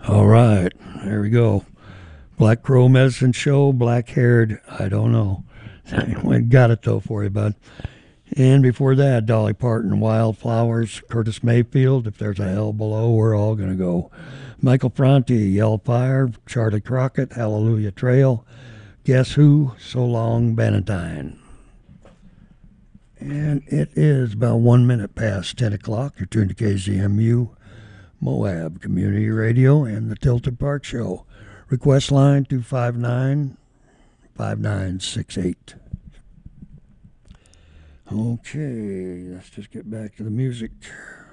All right, there we go. Black Crow Medicine Show, Black Haired, I don't know. We got it though for you, bud. And before that, Dolly Parton, Wildflowers, Curtis Mayfield, If There's a Hell Below, We're All Gonna Go. Michael Franti, Yellfire, Charlie Crockett, Hallelujah Trail, Guess Who, So Long Bannatyne. And it is about 1 minute past 10 o'clock. You're tuned to KZMU, Moab Community Radio, and the Tilted Park Show. Request line 259-5968. Okay, let's just get back to the music.